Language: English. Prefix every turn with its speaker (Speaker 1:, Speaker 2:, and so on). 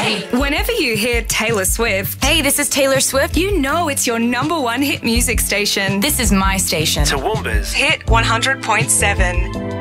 Speaker 1: Whenever you hear Taylor Swift,
Speaker 2: Hey, this is Taylor Swift.
Speaker 1: you know it's your number one hit music station.
Speaker 2: This is my station.
Speaker 3: Toowoomba's
Speaker 1: Hit 100.7.